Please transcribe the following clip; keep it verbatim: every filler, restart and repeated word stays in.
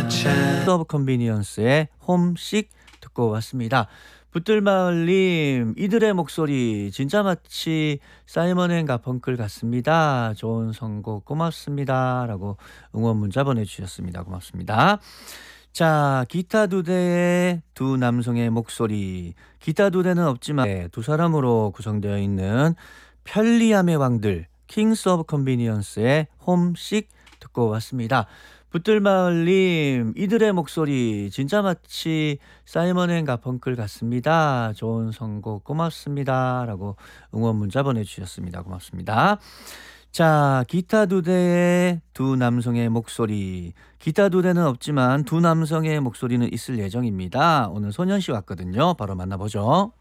오브 컨비니언스의 홈식 듣고 왔습니다. 붙들마을님, 이들의 목소리 진짜 마치 사이먼 앤 가펑클 같습니다. 좋은 선곡 고맙습니다. 라고 응원 문자 보내주셨습니다. 고맙습니다. 자, 기타 두 대의 두 남성의 목소리. 기타 두 대는 없지만 네, 두 사람으로 구성되어 있는 편리함의 왕들, 킹스 오브 컨비니언스의 홈식 듣고 왔습니다. 붙들마을님, 이들의 목소리 진짜 마치 사이먼 앤 가펑클 같습니다. 좋은 선곡 고맙습니다. 라고 응원 문자 보내주셨습니다. 고맙습니다. 자, 기타 두 대의 두 남성의 목소리. 기타 두 대는 없지만 두 남성의 목소리는 있을 예정입니다. 오늘 소년씨 왔거든요. 바로 만나보죠.